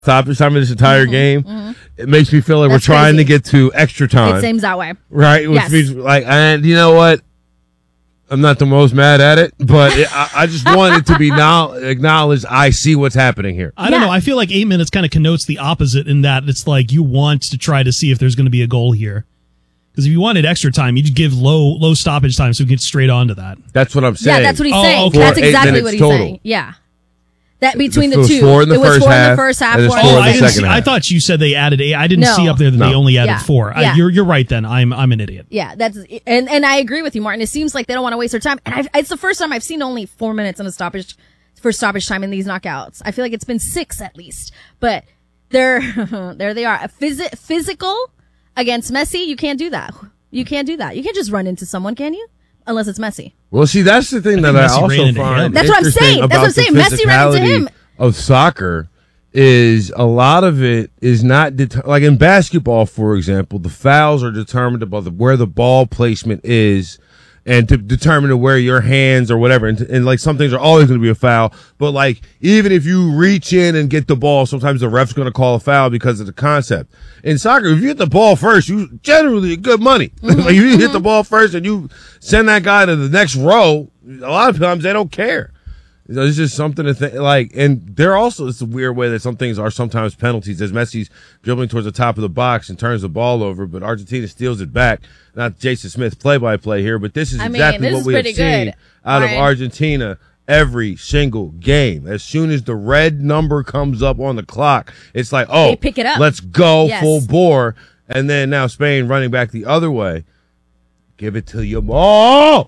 stoppage time of this entire game, it makes me feel like That's we're trying crazy. to get to extra time. It seems that way. Right? Which Yes. means, like, and you know what? I'm not the most mad at it, but I just want it to be now acknowledged. I see what's happening here. I don't know. I feel like 8 minutes kind of connotes the opposite in that it's like you want to try to see if there's going to be a goal here. Because if you wanted extra time, you'd give low stoppage time so we can get straight on to that. That's what I'm saying. Yeah, that's what he's Oh, saying. okay. That's 8 exactly minutes what he's total. saying. Yeah. That between It the was two. 4 in the it was first 4 in half, the first half. and it's 4 in 4 the in the second. second half. I thought you said they added 8. I didn't No. see up there that they No. only added Yeah. 4. Yeah. You're right then. I'm an idiot. Yeah, and I agree with you, Martin. It seems like they don't want to waste their time. And it's the first time I've seen only 4 minutes in a stoppage time in these knockouts. I feel like it's been 6 at least. But there they are. Physical against Messi, you can't do that. You can't do that. You can't just run into someone, can you? Unless it's Messi. Well, see, that's the thing that think I Messi ran also into find him. That's what I'm interesting saying. That's what I'm about saying. the Messi ran into physicality him. of soccer is a lot of it is not like in basketball, for example, the fouls are determined by where the ball placement is and to determine where your hands or whatever. And like some things are always going to be a foul. But like even if you reach in and get the ball, sometimes the ref's going to call a foul because of the concept. In soccer, if you hit the ball first, you generally get good money. Like you hit the ball first and you send that guy to the next row, a lot of times they don't care. It's just something to think, like, and they're also, it's a weird way that some things are sometimes penalties as Messi's dribbling towards the top of the box and turns the ball over, but Argentina steals it back. Not Jason Smith play-by-play here, but this is exactly this what is we have pretty seen good, out of Ryan. Argentina every single game. As soon as the red number comes up on the clock, it's like, oh, They pick it up. let's go Yes. full bore. And then now Spain running back the other way. Give it to you all.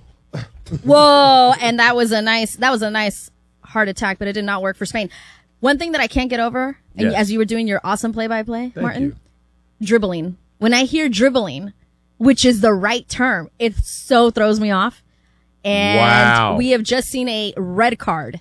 Whoa, and that was a nice heart attack, but it did not work for Spain. One thing that I can't get over, and Yes. as you were doing your awesome play-by-play, Martin, you. dribbling. When I hear dribbling, which is the right term, it so throws me off. And Wow. we have just seen a red card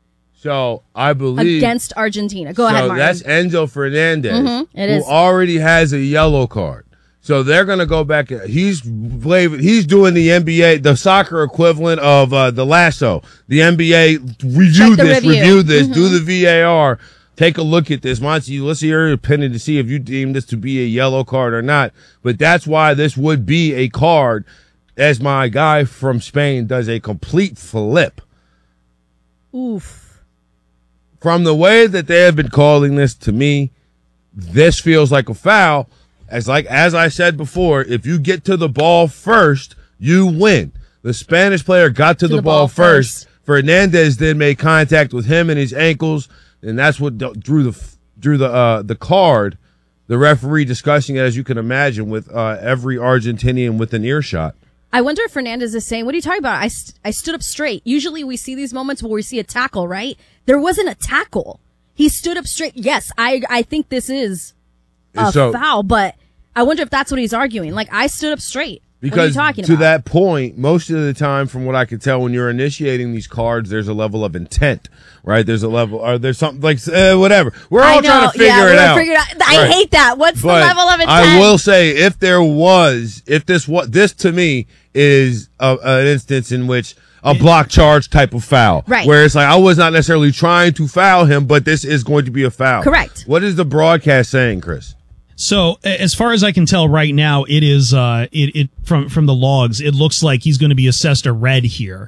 So I believe against Argentina. Go ahead, Martin. that's Enzo Fernandez, it who is. already has a yellow card. So they're going to go back. He's doing the NBA, the soccer equivalent of the lasso. The NBA review this, do the VAR, take a look at this. Monty, let's hear your opinion to see if you deem this to be a yellow card or not. But that's why this would be a card, as my guy from Spain does a complete flip. Oof. From the way that they have been calling this, to me, this feels like a foul. As I said before, if you get to the ball first, you win. The Spanish player got to the ball first. Fernandez then made contact with him and his ankles, and that's what drew the card. The referee discussing it, as you can imagine, with every Argentinian with an earshot. I wonder if Fernandez is saying, what are you talking about? I stood up straight. Usually we see these moments where we see a tackle, right? There wasn't a tackle. He stood up straight. Yes, I think this is a foul, but I wonder if that's what he's arguing. Like, I stood up straight. What are you Because talking to about? that point, most of the time, from what I can tell, when you're initiating these cards, there's a level of intent, right? There's a level, or there's something like whatever. We're all trying to figure it out. I Right. hate that. What's But the level of intent? I will say, if this to me is an instance in which a block charge type of foul, Right. where it's like I was not necessarily trying to foul him, but this is going to be a foul. Correct. What is the broadcast saying, Chris? So as far as I can tell right now, it is from the logs. It looks like he's going to be assessed a red here.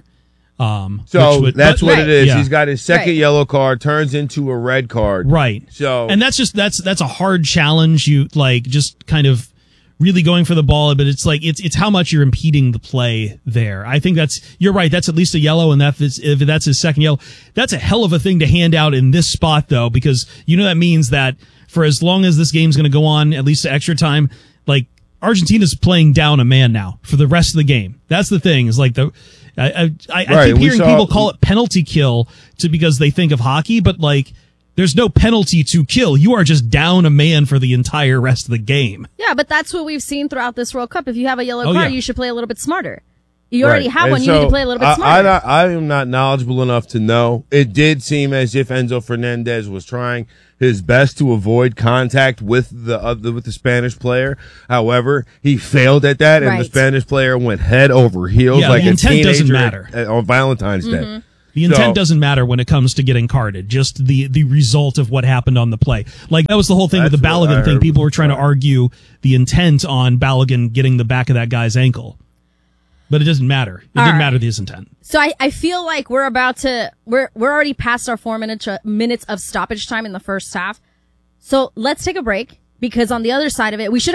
So that's what it is. Yeah. He's got his second Right. yellow card, turns into a red card. Right. So and that's a hard challenge. You like just kind of really going for the ball, but it's like it's how much you're impeding the play there. I think you're right. That's at least a yellow, and if that's his second yellow, that's a hell of a thing to hand out in this spot though, because that means that for as long as this game's going to go on, at least to extra time, like Argentina's playing down a man now for the rest of the game. That's the thing. Is like I keep hearing people call it penalty kill because they think of hockey, but like there's no penalty to kill. You are just down a man for the entire rest of the game. Yeah, but that's what we've seen throughout this World Cup. If you have a yellow card, yeah. you should play a little bit smarter. You already have And one. You need to play a little bit smarter. I am not knowledgeable enough to know. It did seem as if Enzo Fernandez was trying his best to avoid contact with the Spanish player. However, he failed at that, and the Right. Spanish player went head over heels Yeah, like the a intent teenager doesn't matter. on Valentine's Day. The intent doesn't matter when it comes to getting carded, just the result of what happened on the play. Like, that was the whole thing with the Balogun thing. People were trying to argue the intent on Balogun getting the back of that guy's ankle. But it doesn't matter. It didn't matter his intent. So I feel like we're already past our 4 minutes of stoppage time in the first half. So let's take a break, because on the other side of it, we should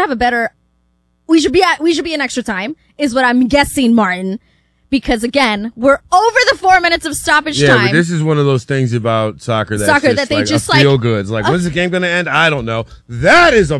be in extra time, is what I'm guessing, Martin. Because again, we're over the 4 minutes of stoppage time. Yeah, but this is one of those things about soccer that they just feel good. It's like, when's the game going to end? I don't know. That is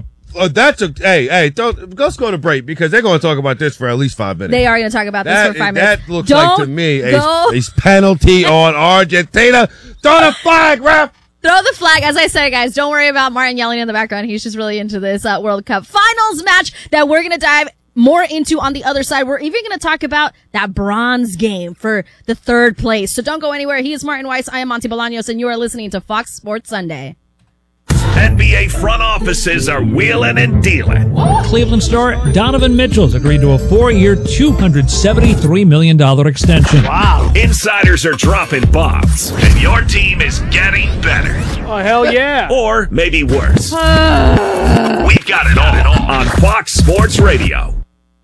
let's go to break, because they're going to talk about this for at least 5 minutes. They are going to talk about this for 5 minutes. That looks like to me a penalty on Argentina. Throw the flag, ref. Throw the flag. As I said, guys, don't worry about Martin yelling in the background. He's just really into this World Cup finals match that we're going to dive more into on the other side. We're even going to talk about that bronze game for the third place. So don't go anywhere. He is Martin Weiss. I am Monty Bolaños, and you are listening to Fox Sports Sunday. NBA front offices are wheeling and dealing. Cleveland star Donovan Mitchell's agreed to a 4-year, $273 million extension. Wow. Insiders are dropping bombs, and your team is getting better. Oh, hell yeah. Or maybe worse. We've got it all on Fox Sports Radio.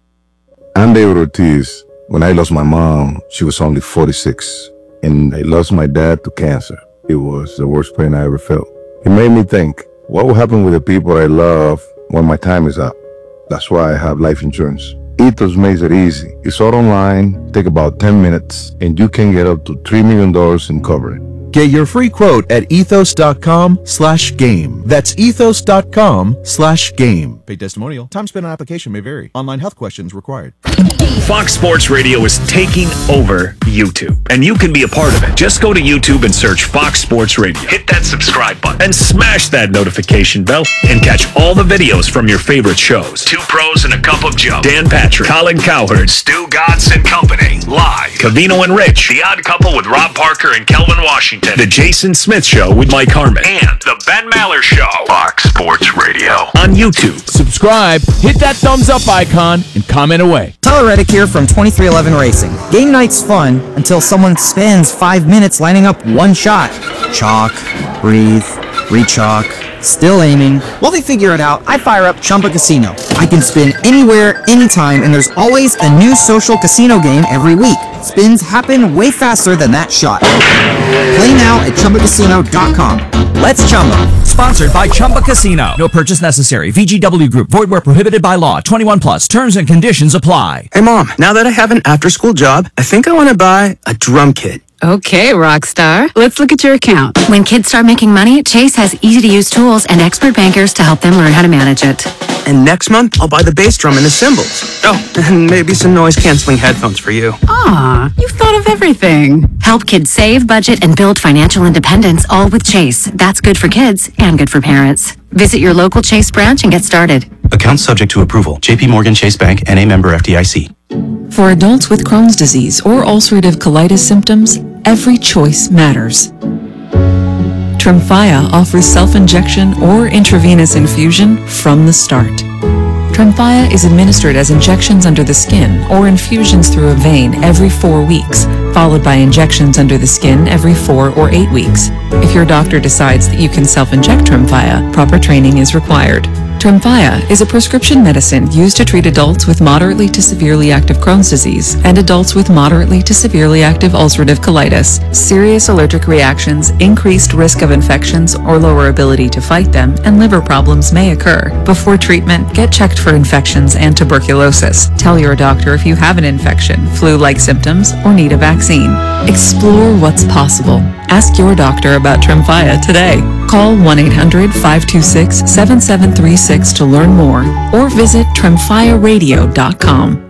I'm David Ortiz. When I lost my mom, she was only 46, and I lost my dad to cancer. It was the worst pain I ever felt. It made me think, what will happen with the people I love when my time is up? That's why I have life insurance. Ethos makes it easy. It's all online, take about 10 minutes, and you can get up to $3 million in coverage. Get your free quote at ethos.com/game. That's ethos.com/game. Paid testimonial. Time spent on application may vary. Online health questions required. Fox Sports Radio is taking over YouTube, and you can be a part of it. Just go to YouTube and search Fox Sports Radio. Hit that subscribe button and smash that notification bell and catch all the videos from your favorite shows. Two Pros and a Cup of Joe. Dan Patrick, Colin Cowherd, Stu Godson and Company. Live. Covino and Rich. The Odd Couple with Rob Parker and Kelvin Washington. The Jason Smith Show with Mike Harmon. And The Ben Maller Show. Fox Sports Radio on YouTube. Subscribe, hit that thumbs up icon, and comment away. Tyler Reddick here from 2311 Racing. Game night's fun until someone spends 5 minutes lining up one shot. Chalk, breathe, re-chalk, still aiming. While they figure it out, I fire up Chumba Casino. I can spin anywhere, anytime, and there's always a new social casino game every week. Spins happen way faster than that shot. Play now at ChumbaCasino.com. Let's Chumba. Sponsored by Chumba Casino. No purchase necessary. VGW Group. Void where prohibited by law. 21 plus. Terms and conditions apply. Hey, Mom. Now that I have an after-school job, I think I want to buy a drum kit. Okay, Rockstar. Let's look at your account. When kids start making money, Chase has easy-to-use tools and expert bankers to help them learn how to manage it. And next month, I'll buy the bass drum and the cymbals. Oh, and maybe some noise-canceling headphones for you. Aw, you've thought of everything. Help kids save, budget, and build financial independence, all with Chase. That's good for kids and good for parents. Visit your local Chase branch and get started. Account subject to approval. J.P. Morgan Chase Bank, N.A. member FDIC. For adults with Crohn's disease or ulcerative colitis symptoms, every choice matters. Tremfya offers self-injection or intravenous infusion from the start. Tremfya is administered as injections under the skin or infusions through a vein every 4 weeks, followed by injections under the skin every 4 or 8 weeks. If your doctor decides that you can self-inject Tremfya, proper training is required. Tremfya is a prescription medicine used to treat adults with moderately to severely active Crohn's disease and adults with moderately to severely active ulcerative colitis. Serious allergic reactions, increased risk of infections or lower ability to fight them, and liver problems may occur. Before treatment, get checked for infections and tuberculosis. Tell your doctor if you have an infection, flu-like symptoms, or need a vaccine. Explore what's possible. Ask your doctor about Tremfya today. Call 1-800-526-7736 to learn more or visit TremfyaRadio.com.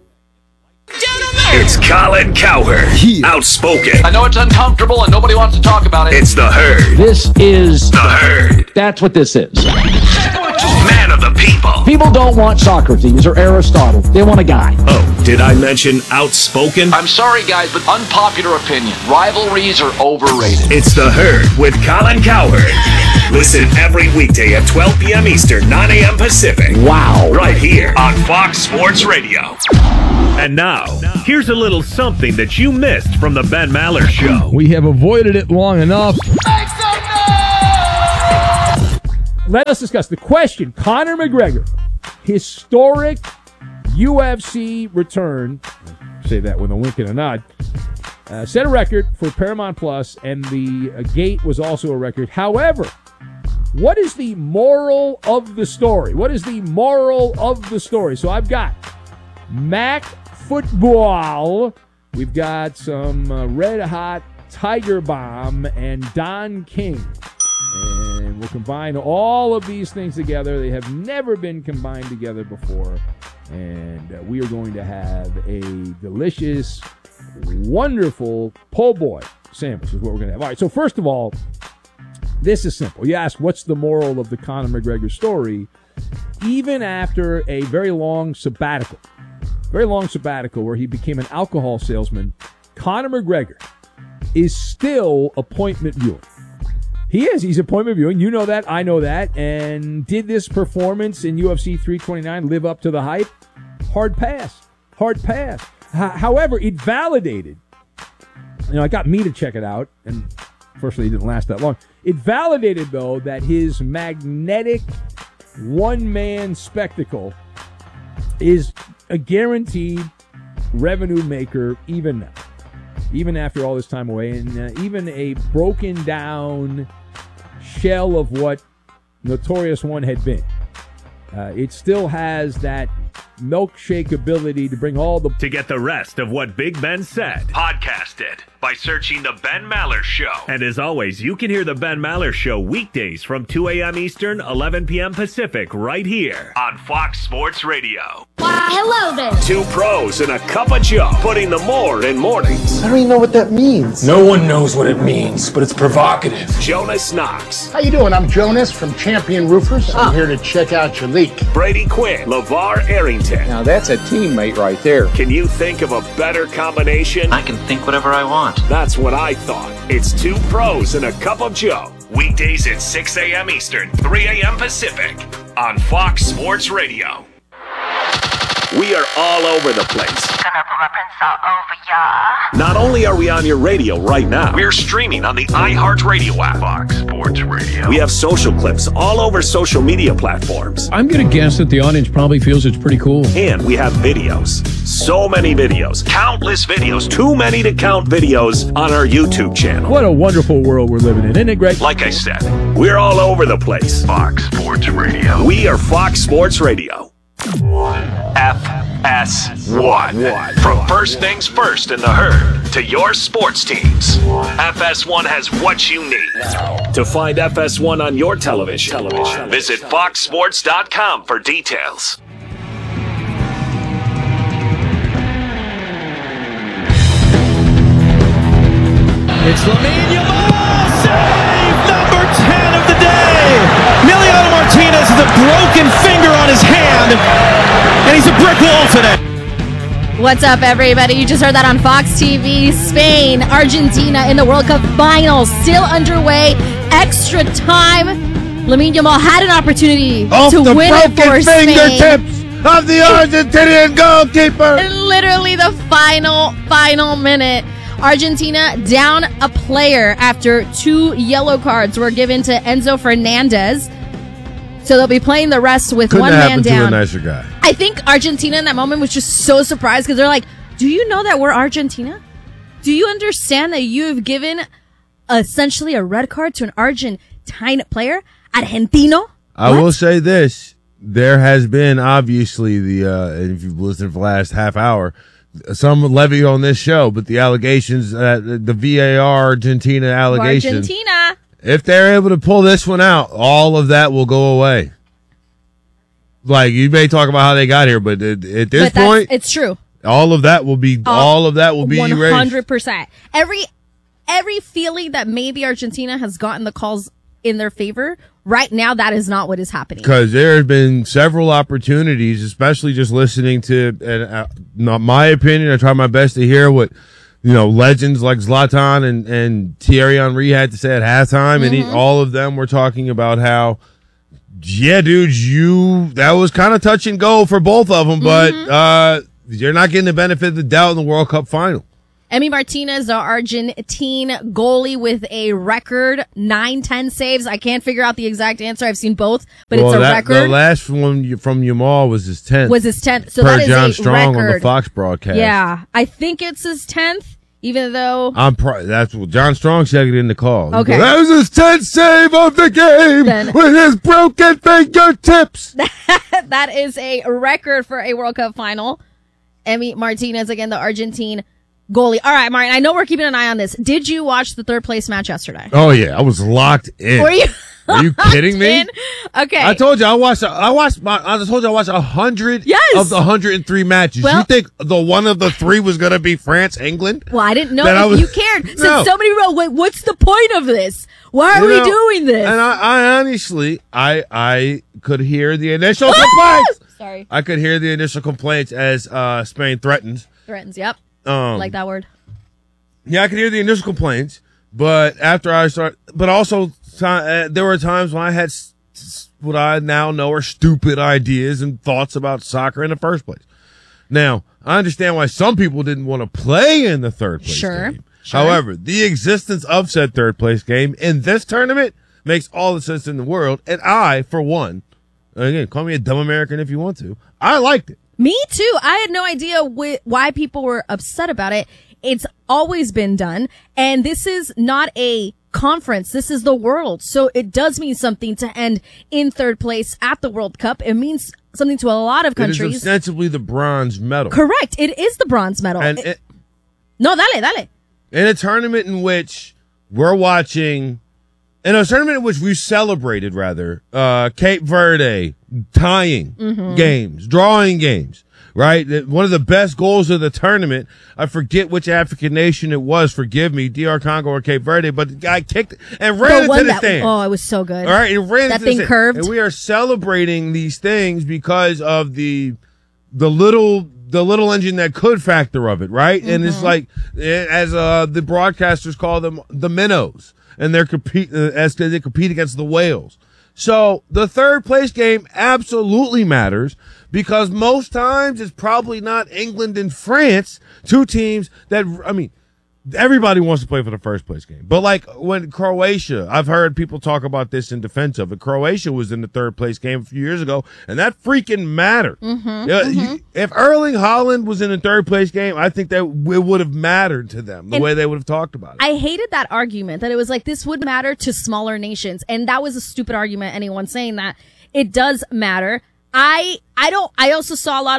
It's Colin Cowherd, outspoken. I know it's uncomfortable and nobody wants to talk about it. It's the Herd. This is the Herd. That's what this is. Man of the people. People don't want Socrates or Aristotle. They want a guy. Oh, did I mention outspoken? I'm sorry, guys, but unpopular opinion. Rivalries are overrated. It's The Herd with Colin Cowherd. Listen every weekday at 12 p.m. Eastern, 9 a.m. Pacific. Wow. Right here on Fox Sports Radio. And now, here's a little something that you missed from the Ben Maller Show. We have avoided it long enough. Let us discuss the question. Conor McGregor, historic UFC return, say that with a wink and a nod, set a record for Paramount Plus, and the gate was also a record. However, what is the moral of the story? What is the moral of the story? So I've got Mac Football. We've got some Red Hot Tiger Bomb and Don King. And we'll combine all of these things together. They have never been combined together before. And we are going to have a delicious, wonderful po' boy sandwich is what we're going to have. All right, so first of all, this is simple. You ask, what's the moral of the Conor McGregor story? Even after a very long sabbatical where he became an alcohol salesman, Conor McGregor is still appointment viewing. He is. He's appointment viewing. You know that. I know that. And did this performance in UFC 329 live up to the hype? Hard pass. However, it validated. It got me to check it out. And fortunately, it didn't last that long. It validated, though, that his magnetic one-man spectacle is a guaranteed revenue maker even now. Even after all this time away. And even a broken down shell of what Notorious One had been. It still has that milkshake ability to bring all the... To get the rest of what Big Ben said, podcast it by searching The Ben Maller Show. And as always, you can hear The Ben Maller Show weekdays from 2 a.m. Eastern, 11 p.m. Pacific, right here on Fox Sports Radio. Hello there. Two pros and a cup of Joe, putting the more in mornings. I don't even know what that means. No one knows what it means, but it's provocative. Jonas Knox. How you doing? I'm Jonas from Champion Roofers. I'm here to check out your leak. Brady Quinn. LeVar Arrington. Now that's a teammate right there. Can you think of a better combination? I can think whatever I want. That's what I thought. It's two pros and a cup of Joe. Weekdays at 6 a.m. Eastern, 3 a.m. Pacific on Fox Sports Radio. We are all over the place. Gonna put my prints all over ya. Not only are we on your radio right now, we're streaming on the iHeartRadio app. Fox Sports Radio. We have social clips all over social media platforms. I'm going to guess that the audience probably feels it's pretty cool. And we have videos. So many videos. Countless videos. Too many to count videos on our YouTube channel. What a wonderful world we're living in, isn't it, Greg? Like I said, we're all over the place. Fox Sports Radio. We are Fox Sports Radio. FS1. From first things first in the herd to your sports teams, FS1 has what you need. To find FS1 on your television, visit foxsports.com for details. It's Lamine Yamal, save number 10 of the day. Emiliano Martinez has a broken finger on his hand, and he's a brick wall today. What's up, everybody? You just heard that on Fox TV. Spain, Argentina in the World Cup finals, still underway. Extra time. Lamine Yamal had an opportunity to win it for Spain. Fingertips of the Argentinian goalkeeper. Literally the final minute. Argentina down a player after 2 yellow cards were given to Enzo Fernandez. So they'll be playing the rest with one man down. To a nicer guy. I think Argentina in that moment was just so surprised because they're like, do you know that we're Argentina? Do you understand that you have given essentially a red card to an Argentine player? Argentino? I will say this. There has been, obviously, if you've listened for the last half hour, some levied on this show, but the allegations, the VAR Argentina allegations. Argentina. If they're able to pull this one out, all of that will go away. Like, you may talk about how they got here, but at this point, it's true. All of that will be erased. 100%. Every feeling that maybe Argentina has gotten the calls in their favor right now that is not what is happening. Because there have been several opportunities, especially just listening to, and not my opinion, I try my best to hear what, legends like Zlatan and Thierry Henry had to say at halftime, and all of them were talking about how, yeah, dude, that was kind of touch and go for both of them, but you're not getting the benefit of the doubt in the World Cup final. Emi Martinez, the Argentine goalie, with a record 9-10 saves. I can't figure out the exact answer. I've seen both, but it's a record. The last one from Yamal was his 10th. So per that is John a Strong record on the Fox broadcast. Yeah, I think it's his 10th, even though... That's what John Strong said it in the call. Okay. That was his 10th save of the game with his broken fingertips. That is a record for a World Cup final. Emi Martinez, again, the Argentine goalie. All right, Martin, I know we're keeping an eye on this. Did you watch the third place match yesterday? Oh, yeah. I was locked in. Were you? Are you kidding me? Okay. I told you I watched 100 of the 103 matches. Well, you think one of the three was going to be France, England? Well, I didn't know if you cared. Since somebody wrote, wait, what's the point of this? Why are we doing this? And I honestly, I could hear the initial complaints. Sorry. I could hear the initial complaints as Spain threatens. Yep. Like that word. Yeah, I could hear the initial complaints, but also there were times when I had what I now know are stupid ideas and thoughts about soccer in the first place. Now, I understand why some people didn't want to play in the third place game. Sure. However, the existence of said third place game in this tournament makes all the sense in the world, and I, for one, again, call me a dumb American if you want to, I liked it. Me too. I had no idea why people were upset about it. It's always been done. And this is not a conference. This is the world. So it does mean something to end in third place at the World Cup. It means something to a lot of countries. It is ostensibly the bronze medal. Correct. It is the bronze medal. No, dale. In a tournament in which we're watching, in a tournament in which we celebrated, Cape Verde tying games, drawing games, right? One of the best goals of the tournament, I forget which African nation it was, forgive me, DR Congo or Cape Verde, but the guy kicked and ran into the stand. Oh, it was so good. All right, it ran that into thing the curved. And we are celebrating these things because of the little engine that could factor of it, right? And it's like, as the broadcasters call them, the minnows. And they compete against the whales. So the third place game absolutely matters because most times it's probably not England and France, two teams that, everybody wants to play for the first place game. But like when Croatia, I've heard people talk about this in defense of it. Croatia was in the third place game a few years ago, and that freaking mattered. If Erling Haaland was in the third place game, I think that it would have mattered to them the way they would have talked about it. I hated that argument that it was like this would matter to smaller nations, and that was a stupid argument. Anyone saying that it does matter. I also saw a lot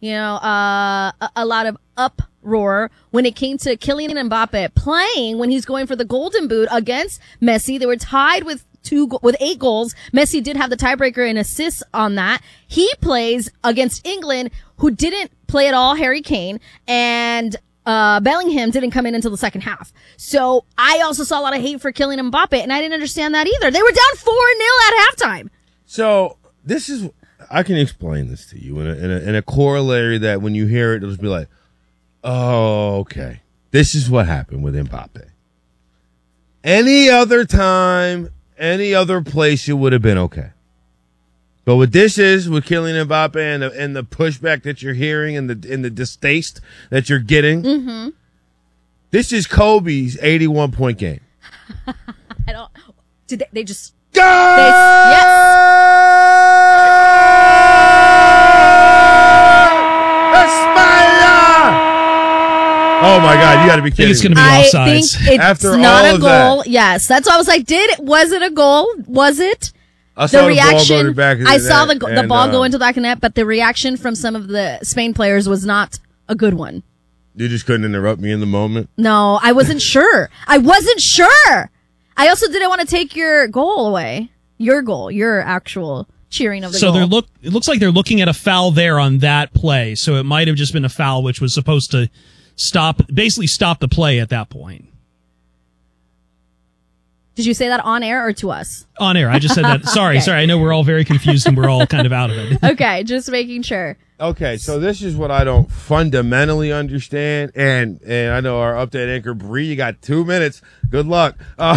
of uproar when it came to Kylian Mbappe playing when he's going for the Golden Boot against Messi. They were tied with 8 goals. Messi did have the tiebreaker in assists on that. He plays against England, who didn't play at all, Harry Kane, and Bellingham didn't come in until the second half. So I also saw a lot of hate for Kylian Mbappe, and I didn't understand that either. They were down 4-0 at halftime. So this is, I can explain this to you in a corollary that when you hear it, it'll just be like, oh, okay. This is what happened with Mbappe. Any other time, any other place, it would have been okay. But what this is with Kylian Mbappe and the pushback that you're hearing and the distaste that you're getting, this is Kobe's 81-point game. Did they just... Oh my God, you got to be kidding me. It's going to be offsides. I think it's not a goal. Yes, that's why I was like, was it a goal? Was it? I saw the ball go to the back of the net. I saw the ball go into the back of the net, but the reaction from some of the Spain players was not a good one. You just couldn't interrupt me in the moment? No, I wasn't sure. I also didn't want to take your goal away. Your goal, your actual cheering of the goal. So it looks like they're looking at a foul there on that play. So it might have just been a foul, which was supposed to stop the play at that point. Did you say that on air or to us? On air. I just said that. Sorry. I know we're all very confused and we're all kind of out of it. Okay, just making sure. Okay, so this is what I don't fundamentally understand, and I know our update anchor Bree, you got 2 minutes. Good luck. But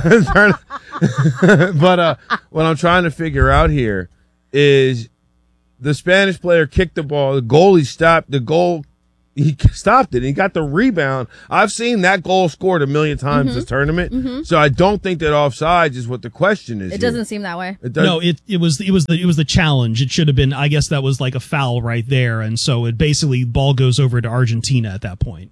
what I'm trying to figure out here is the Spanish player kicked the ball, the goalie stopped the goal. He stopped it. He got the rebound. I've seen that goal scored a million times this tournament. So I don't think that offsides is what the question is. It doesn't seem that way. No, it was the challenge. It should have been. I guess that was like a foul right there, and so it basically ball goes over to Argentina at that point.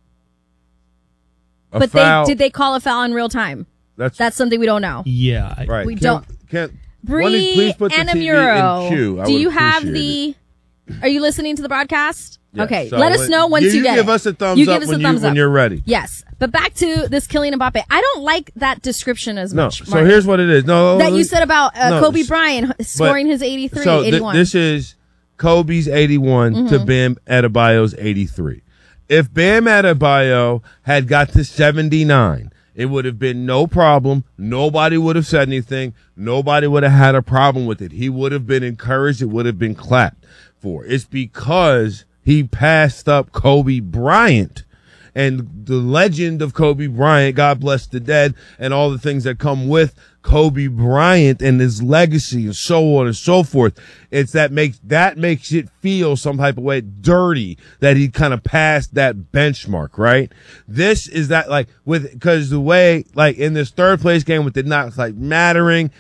But did they call a foul in real time? That's something we don't know. Yeah, right. We don't. Bree Please put the and TV Amuro, in queue. do you have the? Are you listening to the broadcast? Yes. Okay, So let us know once you get give it. us a thumbs up when you're ready. Yes, but back to this Kylian Mbappe. I don't like that description as No, much. so Martin, here's what it is. No, that you said about no, Kobe Bryant scoring his 83, 81. This is Kobe's 81 to Bam Adebayo's 83. If Bam Adebayo had got to 79, it would have been no problem. Nobody would have said anything. Nobody would have had a problem with it. He would have been encouraged. It would have been clapped for. It's because he passed up Kobe Bryant and the legend of Kobe Bryant, God bless the dead, and all the things that come with Kobe Bryant and his legacy and so on and so forth. It's that makes it feel some type of way dirty that he kind of passed that benchmark, right? This is that because the way, like in this third place game with it not like mattering,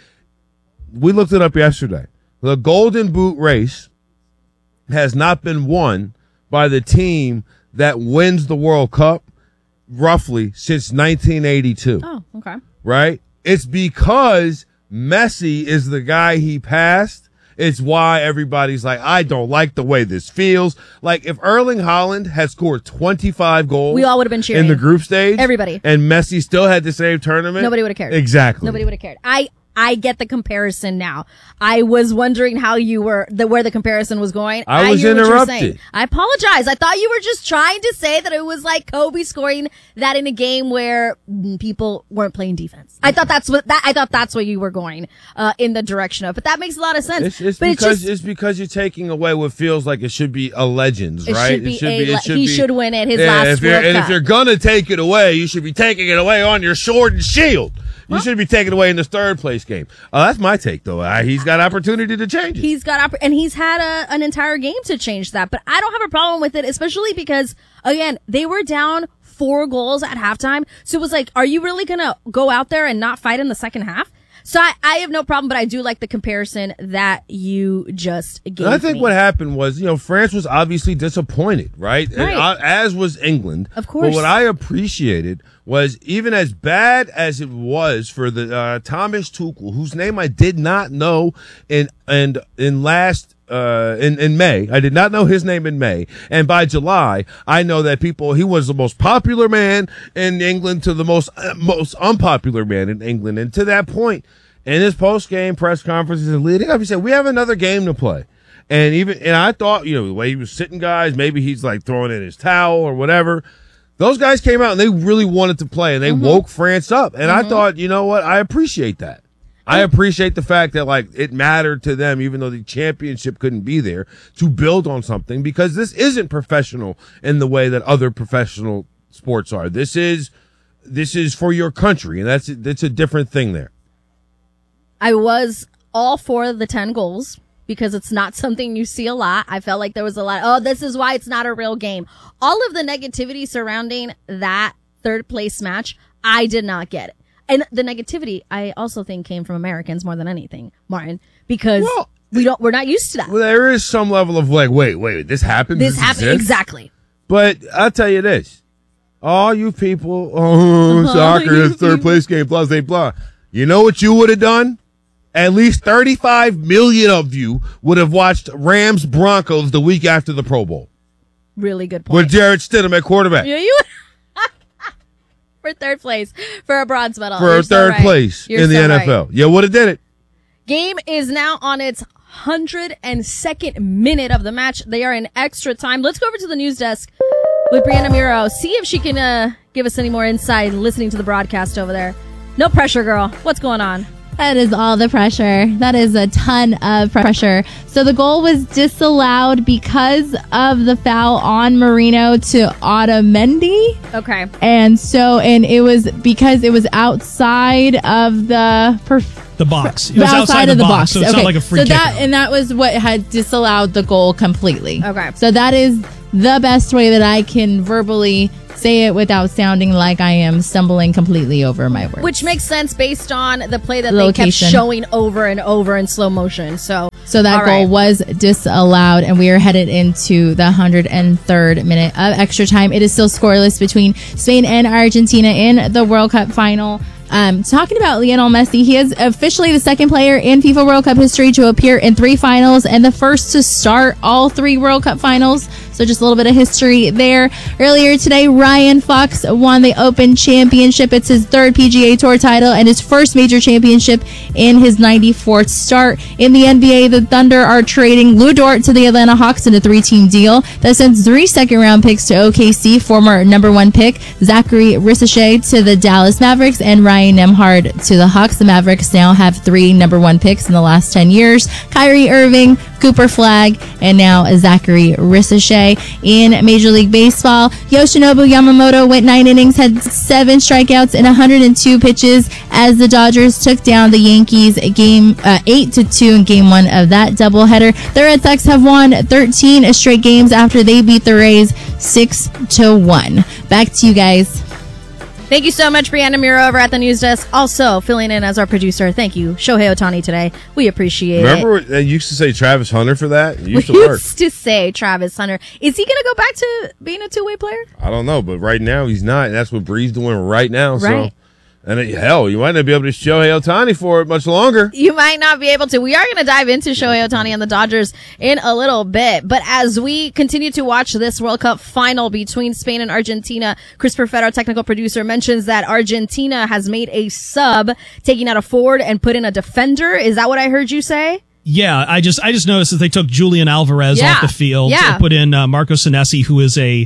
we looked it up yesterday. The Golden Boot race has not been won by the team that wins the World Cup roughly since 1982. Oh, okay. Right? It's because Messi is the guy he passed. It's why everybody's like, I don't like the way this feels. Like if Erling Haaland had scored 25 goals, we all would have been cheering in the group stage. Everybody. And Messi still had the same tournament. Nobody would have cared. Exactly. Nobody would have cared. I get the comparison now. I was wondering how you were where the comparison was going. I was hear what you're interrupted. saying. I apologize. I thought you were just trying to say that it was like Kobe scoring that in a game where people weren't playing defense. I thought that's what you were going in the direction of. But that makes a lot of sense. It's because you're taking away what feels like it should be a Legends, right? He should win it. His last World Cup. If you're gonna take it away, you should be taking it away on your sword and shield. You should be taken away in this third place game. That's my take, though. He's got opportunity to change it. He's got and he's had an entire game to change that. But I don't have a problem with it, especially because, again, they were down 4 goals at halftime. So it was like, are you really going to go out there and not fight in the second half? So I have no problem, but I do like the comparison that you just gave I think me. what happened was, France was obviously disappointed, right? And, as was England. Of course. But what I appreciated was, even as bad as it was for the Thomas Tuchel, whose name I did not know in May. I did not know his name in May. And by July, I know that he was the most popular man in England to the most unpopular man in England. And to that point, in his post-game press conferences and leading up, he said, we have another game to play. And I thought, the way he was sitting guys, maybe he's like throwing in his towel or whatever. Those guys came out and they really wanted to play and they woke France up. And I thought, you know what? I appreciate that. I appreciate the fact that it mattered to them, even though the championship couldn't be there, to build on something, because this isn't professional in the way that other professional sports are. This is for your country, and that's a different thing there. I was all for the 10 goals because it's not something you see a lot. I felt like there was a lot. This is why it's not a real game. All of the negativity surrounding that third place match, I did not get it. And the negativity, I also think, came from Americans more than anything, Martin, because we're not used to that. Well, there is some level of wait, this happened? This happened, exactly. But I'll tell you this. All you people, soccer is third place game, blah, blah, blah. You know what you would have done? At least 35 million of you would have watched Rams Broncos the week after the Pro Bowl. Really good point. With Jarrett Stidham at quarterback. Yeah, you for third place for a bronze medal. For third place in the NFL. Right. You would have did it. Game is now on its 102nd minute of the match. They are in extra time. Let's go over to the news desk with Brianna Miro. See if she can give us any more insight listening to the broadcast over there. No pressure, girl. What's going on? That is all the pressure. That is a ton of pressure. So the goal was disallowed because of the foul on Marino to Otamendi. Okay. And it was because it was outside of the box. It was outside of the box. So it's not like a free kick. That was what had disallowed the goal completely. Okay. So that is the best way that I can verbally say it without sounding like I am stumbling completely over my words. Which makes sense based on the play that Location. they kept showing over and over in slow motion. So that goal was disallowed, and we are headed into the 103rd minute of extra time. It is still scoreless between Spain and Argentina in the World Cup final. Talking about Lionel Messi, he is officially the second player in FIFA World Cup history to appear in 3 finals and the first to start all 3 World Cup finals. So just a little bit of history there. Earlier today, Ryan Fox won the Open Championship. It's his 3rd PGA Tour title and his first major championship in his 94th start. In the NBA, the Thunder are trading Lou Dort to the Atlanta Hawks in a 3-team deal that sends 3 second-round picks to OKC, former number 1 pick Zachary Ricochet to the Dallas Mavericks, and Ryan Nembhard to the Hawks. The Mavericks now have 3 number 1 picks in the last 10 years. Kyrie Irving, Cooper Flagg, and now Zachary Ricochet. In Major League Baseball, Yoshinobu Yamamoto went 9 innings, had 7 strikeouts and 102 pitches as the Dodgers took down the Yankees game 8-2 in Game 1 of that doubleheader. The Red Sox have won 13 straight games after they beat the Rays 6-1. Back to you guys. Thank you so much, Brianna Miro over at the news desk. Also filling in as our producer. Thank you, Shohei Ohtani today. We appreciate it. Remember they used to say Travis Hunter for that? It used to we work. used to say Travis Hunter. Is he going to go back to being a two-way player? I don't know, but right now he's not. And that's what Bree's doing right now. Right. So, and hell, you might not be able to Shohei Ohtani for it much longer. You might not be able to. We are going to dive into Shohei Ohtani and the Dodgers in a little bit. But as we continue to watch this World Cup final between Spain and Argentina, Chris Perfett, our technical producer, mentions that Argentina has made a sub, taking out a forward and put in a defender. Is that what I heard you say? Yeah, I just noticed that they took Julian Alvarez off the field, put in Marco Senesi, who is a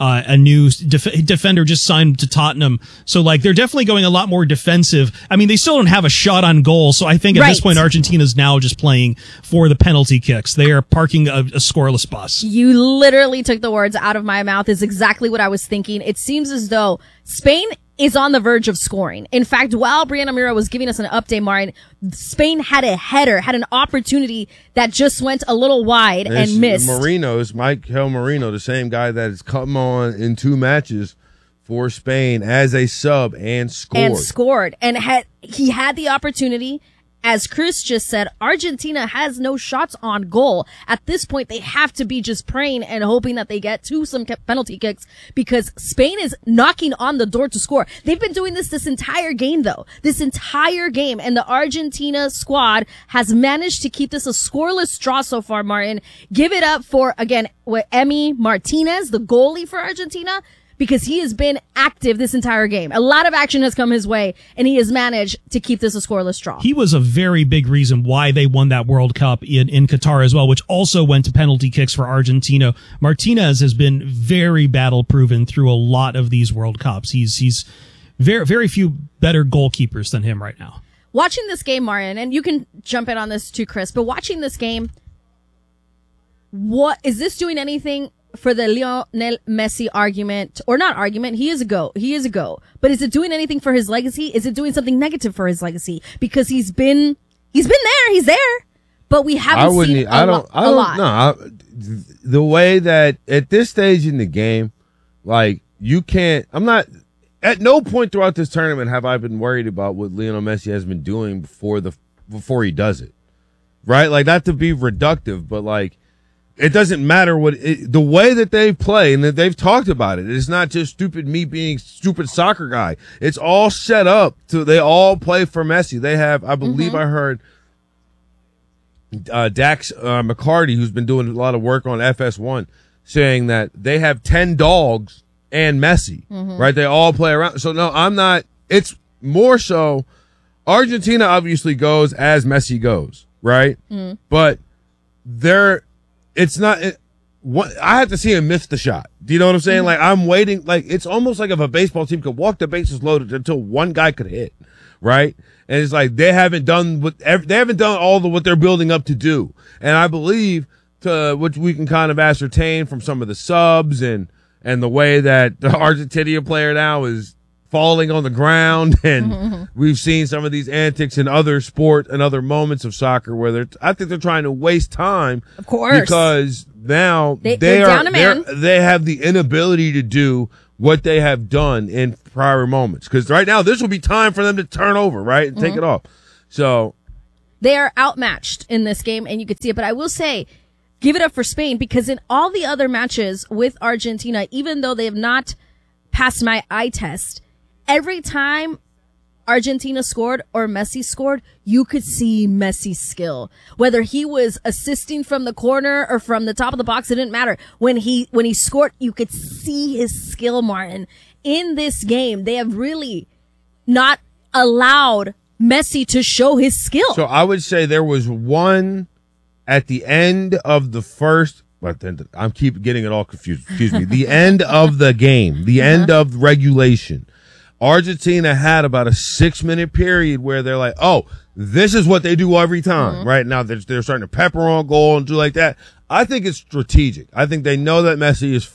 new defender, just signed to Tottenham. So they're definitely going a lot more defensive. I mean, they still don't have a shot on goal. So I think at this point, Argentina's now just playing for the penalty kicks. They are parking a scoreless bus. You literally took the words out of my mouth. Is exactly what I was thinking. It seems as though Spain is on the verge of scoring. In fact, while Brianna Miro was giving us an update, Marin, Spain had a header, had an opportunity that just went a little wide and missed. Marino's Michael Marino, the same guy that has come on in 2 matches for Spain as a sub and scored. And he had the opportunity. As Chris just said, Argentina has no shots on goal. At this point, they have to be just praying and hoping that they get to some penalty kicks because Spain is knocking on the door to score. They've been doing this entire game, though. This entire game. And the Argentina squad has managed to keep this a scoreless draw so far, Martin. Give it up for, again, Emi Martinez, the goalie for Argentina, because he has been active this entire game. A lot of action has come his way, and he has managed to keep this a scoreless draw. He was a very big reason why they won that World Cup in Qatar as well, which also went to penalty kicks for Argentina. Martinez has been very battle-proven through a lot of these World Cups. He's very, very few better goalkeepers than him right now. Watching this game, Marian, and you can jump in on this too, Chris, but watching this game, what is this doing anything for the Lionel Messi argument, or not argument? He is a GOAT. But is it doing anything for his legacy? Is it doing something negative for his legacy? Because he's there, but we haven't seen a lot. No, the way that at this stage in the game, you can't. I'm not. At no point throughout this tournament have I been worried about what Lionel Messi has been doing before he does it. Right? Not to be reductive, but it doesn't matter the way that they play, and that they've talked about it. It's not just me being stupid soccer guy. It's all set up they all play for Messi. They have, I believe I heard Dax McCarty, who's been doing a lot of work on FS1, saying that they have 10 dogs and Messi, right? They all play around. So no, I'm not. It's more so Argentina obviously goes as Messi goes, right? But it's not. I have to see him miss the shot. Do you know what I'm saying? I'm waiting. It's almost like if a baseball team could walk the bases loaded until one guy could hit, right? And it's like they haven't done all what they're building up to do. And I believe which we can kind of ascertain from some of the subs and the way that the Argentina player now is falling on the ground, and we've seen some of these antics in other sport and other moments of soccer where I think they're trying to waste time. Of course. Because now they're down a man. They have the inability to do what they have done in prior moments. Because right now, this will be time for them to turn over, right? And take it off. So they are outmatched in this game, and you could see it. But I will say, give it up for Spain, because in all the other matches with Argentina, even though they have not passed my eye test, every time Argentina scored or Messi scored, you could see Messi's skill. Whether he was assisting from the corner or from the top of the box, it didn't matter. When he scored, you could see his skill, Martin. In this game, they have really not allowed Messi to show his skill. So I would say there was one at the end of the first, but then I'm keep getting it all confused. Excuse me. The end of the game, the end of regulation. Argentina had about a 6-minute period where they're like, oh, this is what they do every time. Right now, they're starting to pepper on goal and do like that. I think it's strategic. I think they know that Messi is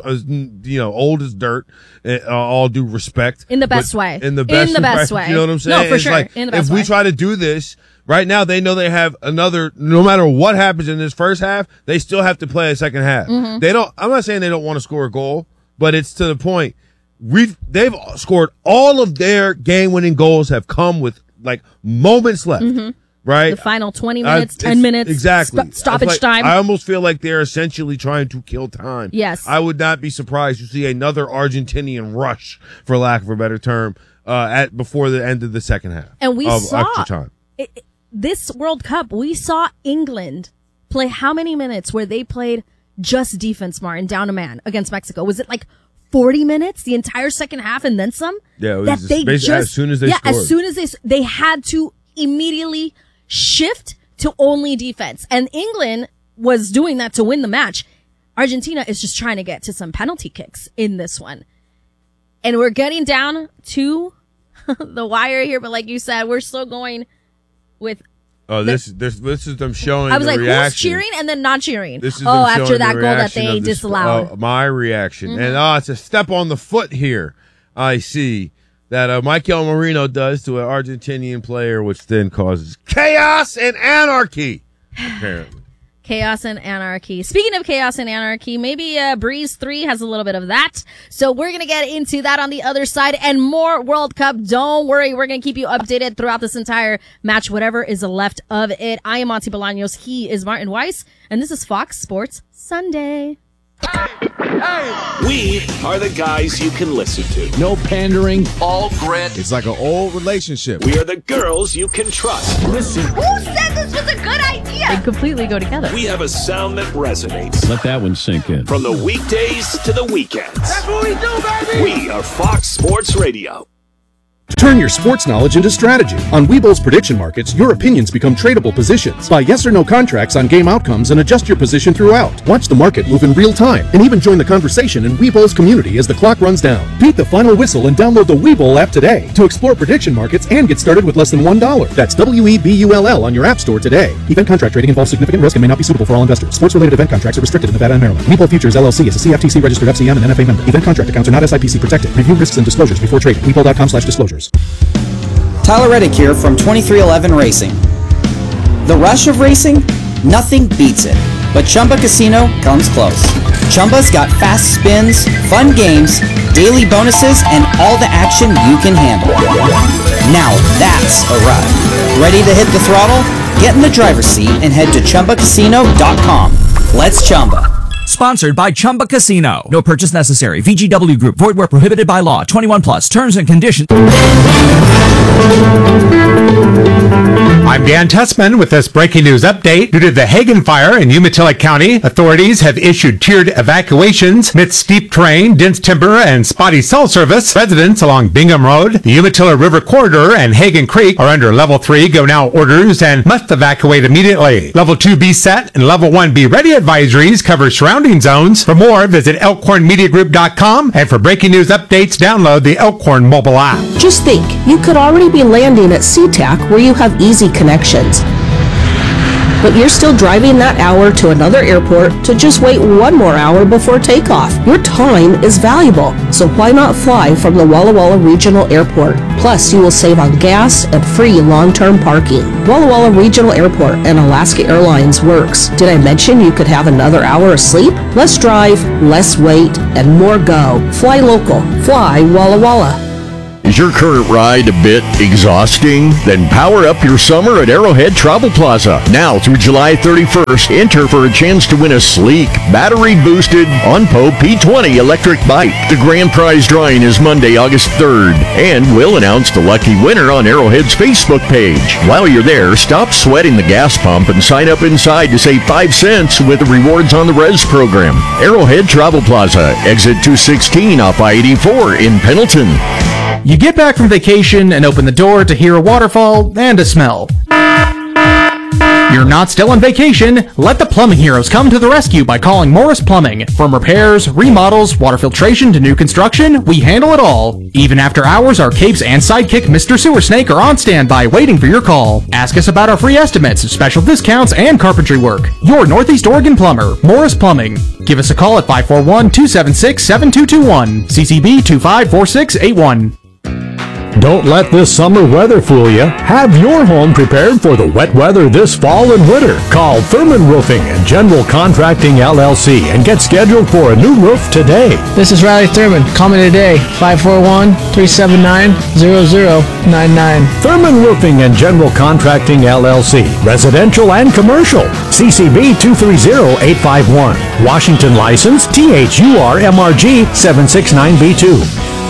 40, old as dirt, all due respect. In the best way. In the best way. You know what I'm saying? No, for sure. Like, in the best way. If we try to do this, right now, they know they have no matter what happens in this first half, they still have to play a second half. I'm not saying they don't want to score a goal, but it's to the point. They've scored all of their game-winning goals have come with like moments left, right? The final 20 minutes, 10 minutes, exactly. Stoppage time. I almost feel like they're essentially trying to kill time. Yes, I would not be surprised to see another Argentinian rush, for lack of a better term, before the end of the second half. And we saw extra time. This World Cup. We saw England play how many minutes where they played just defense, Martin, down a man against Mexico? Was it like 40 minutes, the entire second half, and then some? Yeah, it was basically as soon as they scored. As soon as they had to immediately shift to only defense. And England was doing that to win the match. Argentina is just trying to get to some penalty kicks in this one. And we're getting down to the wire here, but like you said, we're still going with... Oh, this is them showing. I was like, reaction. Who's cheering and then not cheering? This is after that goal that they disallowed. My reaction. And it's a step on the foot here. I see that Michael Merino does to an Argentinian player, which then causes chaos and anarchy, apparently. Chaos and anarchy. Speaking of chaos and anarchy, maybe Breeze 3 has a little bit of that. So we're going to get into that on the other side and more World Cup. Don't worry. We're going to keep you updated throughout this entire match, whatever is left of it. I am Monty Bolaños. He is Martin Weiss. And this is Fox Sports Sunday. We are the guys you can listen to. No pandering. All grit. It's like an old relationship. We are the girls you can trust. Listen. Who said this was a good idea? They completely go together. We have a sound that resonates. Let that one sink in. From the weekdays to the weekends. That's what we do, baby! We are Fox Sports Radio. Turn your sports knowledge into strategy. On Webull's prediction markets, your opinions become tradable positions. Buy yes or no contracts on game outcomes and adjust your position throughout. Watch the market move in real time and even join the conversation in Webull's community as the clock runs down. Beat the final whistle and download the Webull app today to explore prediction markets and get started with less than $1. That's WEBULL on your app store today. Event contract trading involves significant risk and may not be suitable for all investors. Sports-related event contracts are restricted in Nevada and Maryland. Webull Futures LLC is a CFTC registered FCM and NFA member. Event contract accounts are not SIPC protected. Review risks and disclosures before trading. Webull.com/disclosures. Tyler Reddick here from 2311 Racing. The rush of racing? Nothing beats it. But Chumba Casino comes close. Chumba's got fast spins, fun games, daily bonuses, and all the action you can handle. Now that's a ride. Ready to hit the throttle? Get in the driver's seat and head to ChumbaCasino.com. Let's Chumba. Sponsored by Chumba Casino. No purchase necessary. VGW Group. Void where prohibited by law. 21 plus. Terms and conditions. I'm Dan Tessman with this breaking news update. Due to the Hagen fire in Umatilla County, authorities have issued tiered evacuations amidst steep terrain, dense timber, and spotty cell service. Residents along Bingham Road, the Umatilla River Corridor, and Hagen Creek are under Level 3 go now orders and must evacuate immediately. Level 2 be set and Level 1 be ready advisories cover surrounding surrounding zones. For more, visit elkhornmediagroup.com, and for breaking news updates, download the Elkhorn mobile app. Just think, you could already be landing at SeaTac where you have easy connections. But you're still driving that hour to another airport to just wait one more hour before takeoff. Your time is valuable, so why not fly from the Walla Walla Regional Airport? Plus, you will save on gas and free long-term parking. Walla Walla Regional Airport and Alaska Airlines works. Did I mention you could have another hour of sleep? Less drive, less wait, and more go. Fly local. Fly Walla Walla. Is your current ride a bit exhausting? Then power up your summer at Arrowhead Travel Plaza. Now through July 31st, enter for a chance to win a sleek, battery-boosted OnPo P20 electric bike. The grand prize drawing is Monday, August 3rd, and we'll announce the lucky winner on Arrowhead's Facebook page. While you're there, stop sweating the gas pump and sign up inside to save 5 cents with the Rewards on the Res program. Arrowhead Travel Plaza, exit 216 off I-84 in Pendleton. You get back from vacation and open the door to hear a waterfall and a smell. You're not still on vacation. Let the plumbing heroes come to the rescue by calling Morris Plumbing. From repairs, remodels, water filtration to new construction, we handle it all. Even after hours, our capes and sidekick Mr. Sewer Snake are on standby waiting for your call. Ask us about our free estimates, special discounts, and carpentry work. Your Northeast Oregon plumber, Morris Plumbing. Give us a call at 541-276-7221. CCB 254681. Don't let this summer weather fool you. Have your home prepared for the wet weather this fall and winter. Call Thurman Roofing and General Contracting LLC and get scheduled for a new roof today. This is Riley Thurman. Call me today, 541-379-0099. Thurman Roofing and General Contracting LLC. Residential and commercial. CCB 230851. Washington license THURMRG 769B2.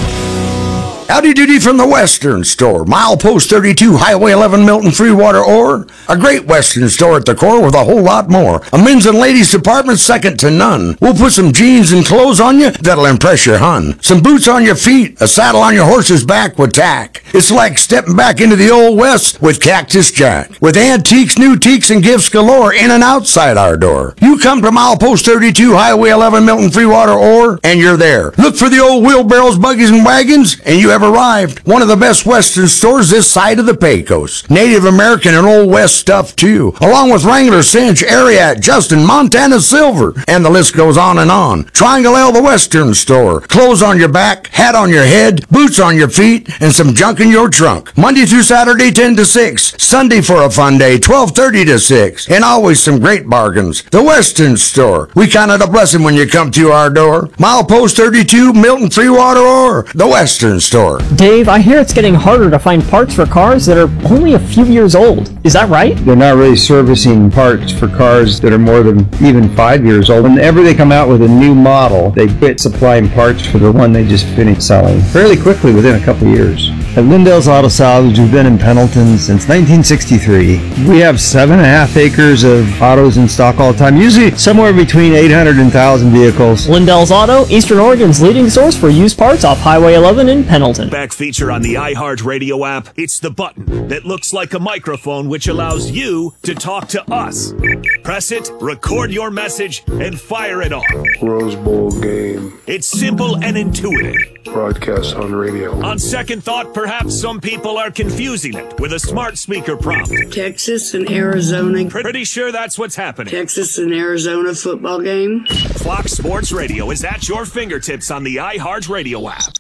Howdy doody from the Western Store. Milepost 32, Highway 11, Milton, Freewater, Ore. A great Western store at the core with a whole lot more. A men's and ladies department second to none. We'll put some jeans and clothes on you that'll impress your hun. Some boots on your feet, a saddle on your horse's back with tack. It's like stepping back into the old West with Cactus Jack. With antiques, new teaks, and gifts galore in and outside our door. You come to Milepost 32, Highway 11, Milton, Freewater, Ore, and you're there. Look for the old wheelbarrows, buggies, and wagons, and you have arrived. One of the best Western stores this side of the Pecos. Native American and Old West stuff too, along with Wrangler, Cinch, Ariat, Justin, Montana Silver, and the list goes on and on. Triangle L, the Western Store. Clothes on your back, hat on your head, boots on your feet, and some junk in your trunk. Monday through Saturday, 10 to 6. Sunday for a fun day, 12:30 to 6. And always some great bargains. The Western Store. We count it a blessing when you come to our door. Milepost 32, Milton, Freewater, Ore. The Western Store. Dave, I hear it's getting harder to find parts for cars that are only a few years old. Is that right? They're not really servicing parts for cars that are more than even 5 years old. Whenever they come out with a new model, they quit supplying parts for the one they just finished selling fairly quickly within a couple of years. At Lindell's Auto Salvage, we've been in Pendleton since 1963. We have 7.5 acres of autos in stock all the time, usually somewhere between 800 and 1,000 vehicles. Lindell's Auto, Eastern Oregon's leading source for used parts off Highway 11 in Pendleton. Back feature on the iHeartRadio app. It's the button that looks like a microphone which allows you to talk to us. Press it, record your message, and fire it off. Rose Bowl game. It's simple and intuitive. Broadcast on radio. On second thought, perhaps some people are confusing it with a smart speaker prompt. Texas and Arizona. Pretty sure that's what's happening. Texas and Arizona football game. Fox Sports Radio is at your fingertips on the iHeartRadio app.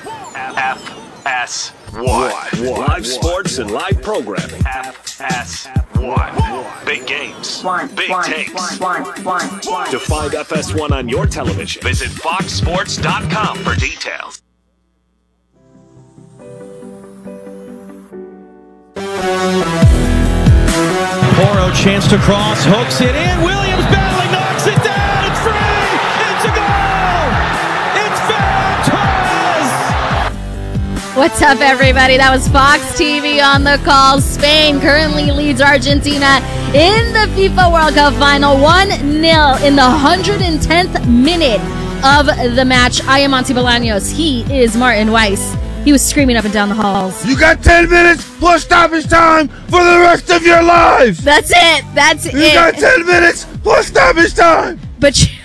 FS1. Live sports and live programming. FS1. Big games. Big takes. To find FS1 on your television, visit foxsports.com for details. Poro chance to cross, hooks it in. Williams battling, knocks it down. It's free. It's a goal. It's Ferran Torres. What's up, everybody? That was Fox TV on the call. Spain currently leads Argentina in the FIFA World Cup final 1-0 in the 110th minute of the match. I am Monty Bolaños. He is Martin Weiss. He was screaming up and down the halls. You got 10 minutes plus stoppage time for the rest of your lives. That's it. That's it. You got 10 minutes plus stoppage time. But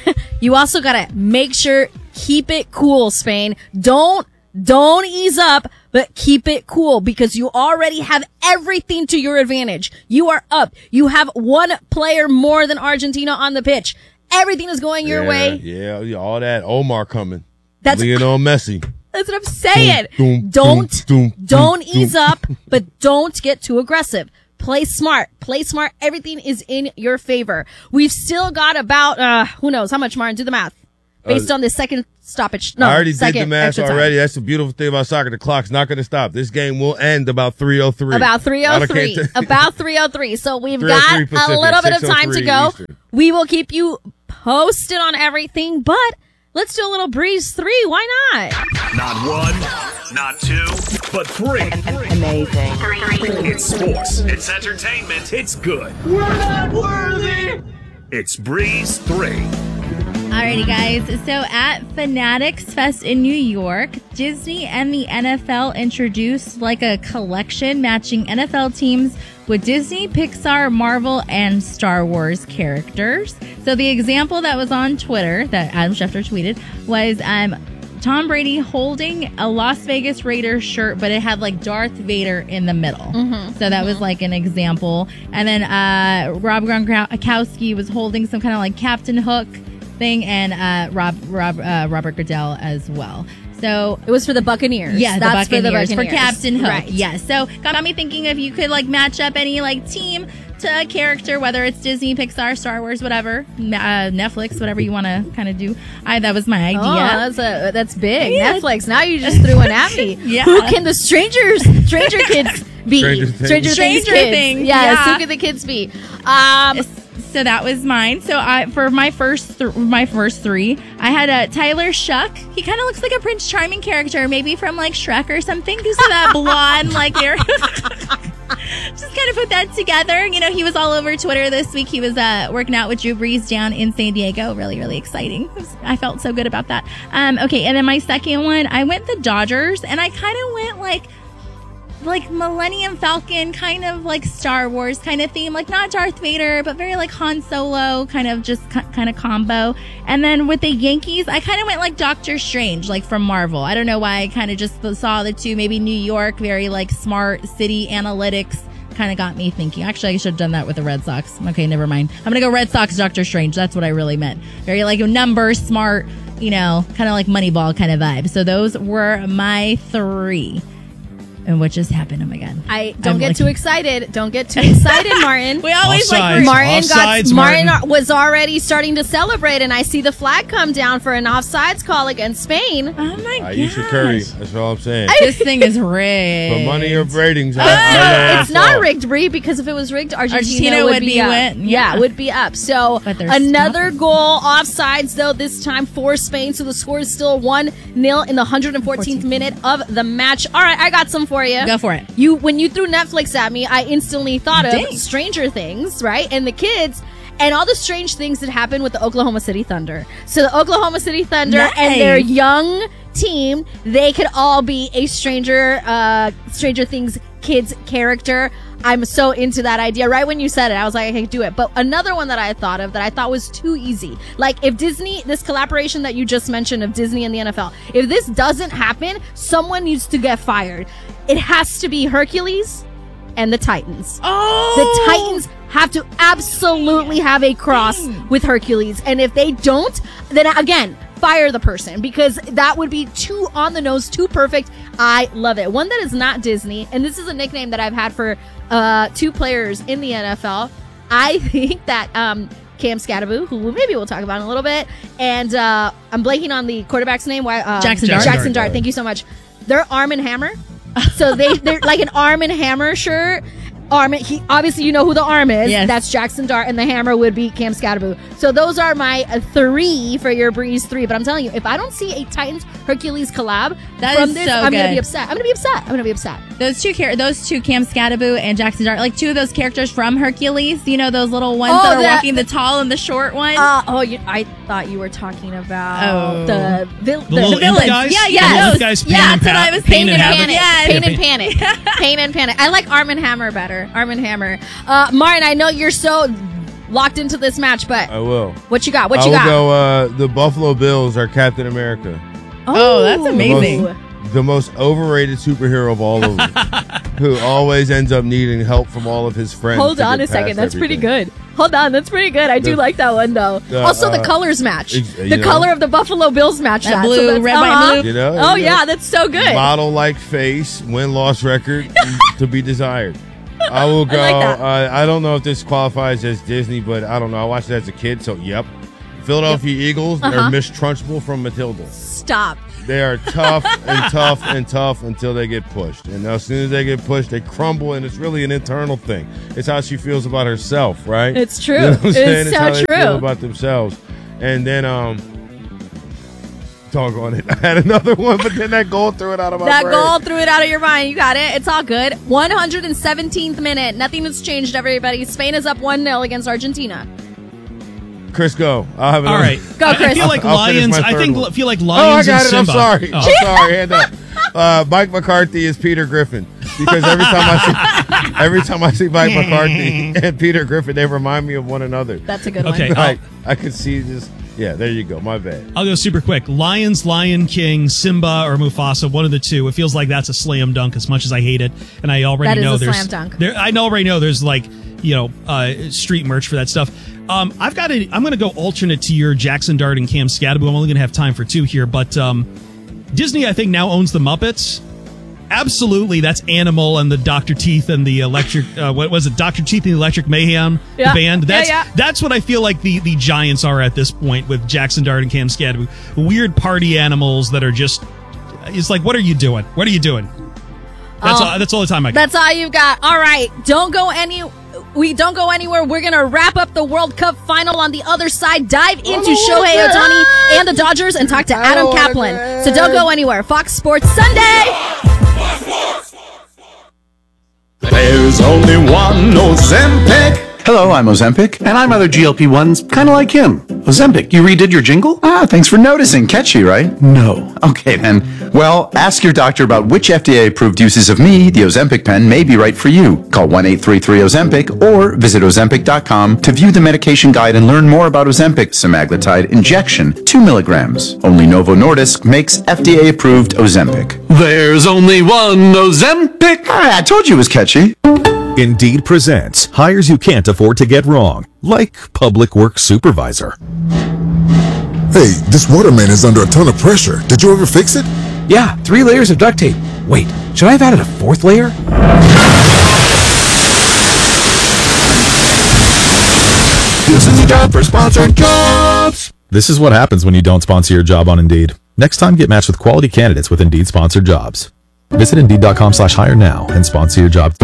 you also gotta make sure, keep it cool, Spain. Don't ease up, but keep it cool because you already have everything to your advantage. You are up. You have one player more than Argentina on the pitch. Everything is going your way. Yeah, all that Omar coming. That's Lionel Messi. That's what I'm saying. Don't ease up, but don't get too aggressive. Play smart. Everything is in your favor. We've still got about, who knows how much, Martin? Do the math. Based on the second stoppage. No, I already did the math extra time. already. That's the beautiful thing about soccer. The clock's not going to stop. This game will end about 3:03. About 3:03. About 3:03. So we've got 3:03 Pacific, a little bit of time to go. Eastern. We will keep you posted on everything, but let's do a little Breeze 3. Why not? Not one, not two, but three. Amazing. It's sports. It's entertainment. It's good. We're not worthy. It's Breeze 3. Alrighty, guys. So at Fanatics Fest in New York, Disney and the NFL introduced like a collection matching NFL teams with Disney, Pixar, Marvel, and Star Wars characters. So the example that was on Twitter that Adam Schefter tweeted was Tom Brady holding a Las Vegas Raiders shirt, but it had like Darth Vader in the middle. So that was like an example. And then Rob Gronkowski was holding some kind of like Captain Hook thing, and Robert Goodell as well. So it was for the Buccaneers. Yeah, that's the Buccaneers, for the Buccaneers. for Captain Hook. Right. Yes. So got me thinking if you could like match up any like team to a character, whether it's Disney, Pixar, Star Wars, whatever, Netflix, whatever you want to kind of do. That was my idea. Oh, that's big. Yeah. Netflix. Now you just threw one at me. Yeah. Who can the Stranger Kids be? Stranger Things. Yes. Who can the kids be? So that was mine. So for my first three, I had Tyler Shuck. He kind of looks like a Prince Charming character, maybe from like Shrek or something, because of that blonde like hair. Just kind of put that together. You know, he was all over Twitter this week. He was working out with Drew Brees down in San Diego. Really, really exciting. I felt so good about that. Okay, and then my second one, I went the Dodgers, and I kind of went like Millennium Falcon, kind of like Star Wars kind of theme, like not Darth Vader, but very like Han Solo, kind of just kind of combo. And then with the Yankees, I kind of went like Doctor Strange, like from Marvel. I don't know why, I kind of just saw the two, maybe New York, very like smart city analytics, kind of got me thinking. Actually, I should have done that with the Red Sox. Okay, never mind. I'm gonna go Red Sox, Doctor Strange. That's what I really meant. Very like numbers, smart, you know, kind of like Moneyball kind of vibe. So those were my three. And what just happened? Oh my God! Don't get too excited. Don't get too excited, Martin. We always Martin was already starting to celebrate, and I see the flag come down for an offsides call against Spain. Oh my God! Ayesha Curry. That's all I'm saying. This thing is rigged. For money or ratings. It's not rigged, Bree, because if it was rigged, Argentina would be up. Yeah, would be up. So another goal offsides, though, this time for Spain. So the score is still 1-0 in the 114th minute of the match. All right, I got some for you. Go for it. When you threw Netflix at me, I instantly thought of Stranger Things, right? And the kids and all the strange things that happened with the Oklahoma City Thunder. So the Oklahoma City Thunder and their young team, they could all be a Stranger Things kids character. I'm so into that idea. Right when you said it, I was like, I can do it. But another one that I thought of that I thought was too easy. Like if Disney, this collaboration that you just mentioned of Disney and the NFL, if this doesn't happen, someone needs to get fired. It has to be Hercules and the Titans. Oh! The Titans have to absolutely have a cross with Hercules. And if they don't, then again, fire the person, because that would be too on the nose, too perfect. I love it. One that is not Disney, and this is a nickname that I've had for two players in the NFL. I think that Cam Scatterbo, who maybe we'll talk about in a little bit, and I'm blanking on the quarterback's name. Jackson Dart. Jackson Dart. Thank you so much. They're Arm & Hammer. So they're like an Arm & Hammer shirt. He obviously, you know who the arm is. Yes. That's Jackson Dart, and the hammer would be Cam Scatterbo. So those are my three for your Breeze 3. But I'm telling you, if I don't see a Titans Hercules collab I'm gonna be upset. I'm gonna be upset. Those two Cam Scatterbo and Jackson Dart, like two of those characters from Hercules. You know those little ones that are walking, the tall and the short one. I thought you were talking about the villains. Guys? Yeah. Those guys, Pain and Panic. Pain and Panic. I like Arm & Hammer better. Arm & Hammer. Martin, I know you're so locked into this match, but I will. What you got? What I you will got? go. The Buffalo Bills are Captain America. Oh, that's amazing. The most overrated superhero of all of them, who always ends up needing help from all of his friends. Hold on a second. That's pretty good. Hold on. That's pretty good. I do like that one, though. Also, the colors match. The color of the Buffalo Bills match. That blue, red, white, blue. You know, oh, yeah. That's so good. Model-like face, win-loss record to be desired. I will go. I don't know if this qualifies as Disney, but I don't know. I watched it as a kid, so yep. Philadelphia Eagles are Miss Trunchbull from Matilda. Stop. They are tough and tough and tough until they get pushed. And as soon as they get pushed, they crumble, and it's really an internal thing. It's how she feels about herself, right? It's true. You know what I'm saying? It's how so they true. feel about themselves. And then, doggone it. I had another one, but then that goal threw it out of my brain. That goal threw it out of your mind. You got it. It's all good. 117th minute. Nothing has changed, everybody. Spain is up 1-0 against Argentina. Chris, go. I'll have it. All right. Go, Chris. I feel like Lions. I feel like Oh, I Lions got and it. Simba. I'm sorry. Oh. I'm sorry. Hand up. Mike McCarthy is Peter Griffin, because every time I see Mike McCarthy and Peter Griffin, they remind me of one another. That's a good Okay, one. I could see this. Yeah, there you go. My bad. I'll go super quick. Lions, Lion King, Simba, or Mufasa, one of the two. It feels like that's a slam dunk as much as I hate it. And I already know there's slam dunk. I already know there's street merch for that stuff. I'm going to go alternate to your Jackson Dart and Cam Scadaboo. I'm only going to have time for two here, but Disney, I think, now owns the Muppets. Absolutely, that's Animal and the Dr. Teeth and the Electric. What was it? Dr. Teeth and the Electric Mayhem the band. That's what I feel like the Giants are at this point with Jackson Dart and Cam Scadaboo. Weird party animals that are just. It's like, what are you doing? What are you doing? That's all the time I got. That's all you got. All right, don't go anywhere. We're going to wrap up the World Cup final on the other side, dive into Shohei Ohtani and the Dodgers, and talk to Adam Kaplan. So don't go anywhere. Fox Sports Sunday. There's only one Ozempic. Hello, I'm Ozempic. And I'm other GLP-1s, kind of like him. Ozempic, you redid your jingle? Ah, thanks for noticing. Catchy, right? No. Okay, then. Well, ask your doctor about which FDA-approved uses of me, the Ozempic pen, may be right for you. Call 1-833-OZEMPIC or visit Ozempic.com to view the medication guide and learn more about Ozempic semaglutide injection, 2 milligrams. Only Novo Nordisk makes FDA-approved Ozempic. There's only one Ozempic. I told you it was catchy. Indeed presents hires you can't afford to get wrong, like public works supervisor. Hey, this water main is under a ton of pressure. Did you ever fix it? Yeah, 3 layers of duct tape. Wait, should I have added a 4th layer? This is a job for sponsored jobs. This is what happens when you don't sponsor your job on Indeed. Next time, get matched with quality candidates with Indeed sponsored jobs. Visit Indeed.com/hire now and sponsor your job.